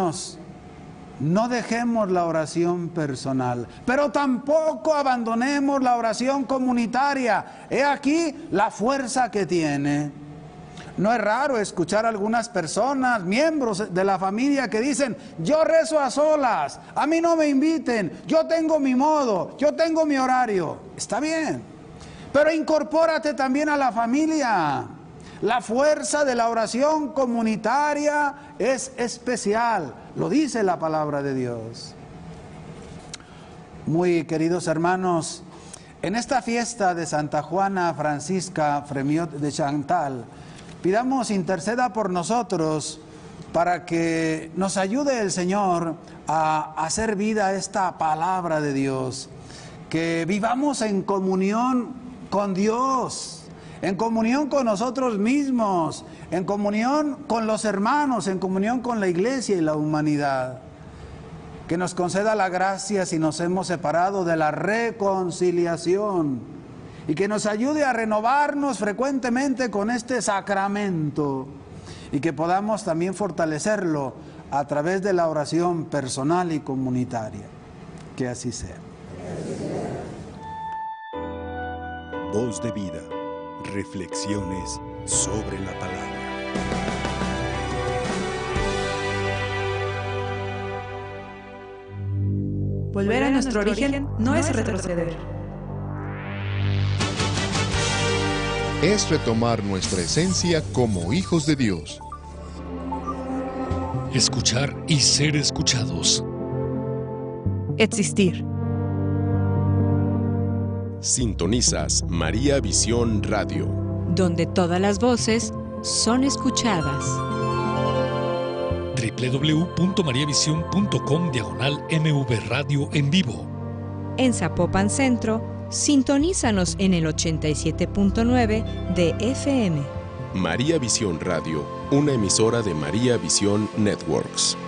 hermanos, no dejemos la oración personal, pero tampoco abandonemos la oración comunitaria. He aquí la fuerza que tiene. No es raro escuchar a algunas personas, miembros de la familia, que dicen: yo rezo a solas, a mí no me inviten, yo tengo mi modo, yo tengo mi horario. Está bien, pero incorpórate también a la familia. La fuerza de la oración comunitaria es especial, lo dice la palabra de Dios. Muy queridos hermanos, en esta fiesta de Santa Juana Francisca Fremiot de Chantal, pidamos interceda por nosotros para que nos ayude el Señor a hacer vida esta palabra de Dios, que vivamos en comunión con Dios, en comunión con nosotros mismos, en comunión con los hermanos, en comunión con la iglesia y la humanidad. Que nos conceda la gracia si nos hemos separado de la reconciliación y que nos ayude a renovarnos frecuentemente con este sacramento y que podamos también fortalecerlo a través de la oración personal y comunitaria. Que así sea. Voz de vida. Reflexiones sobre la palabra. Volver a nuestro origen no es retroceder. Es retomar nuestra esencia como hijos de Dios. Escuchar y ser escuchados. Existir. Sintonizas María Visión Radio, donde todas las voces son escuchadas. www.mariavision.com/MV Radio en vivo. En Zapopan Centro, sintonízanos en el 87.9 de FM. María Visión Radio, una emisora de María Visión Networks.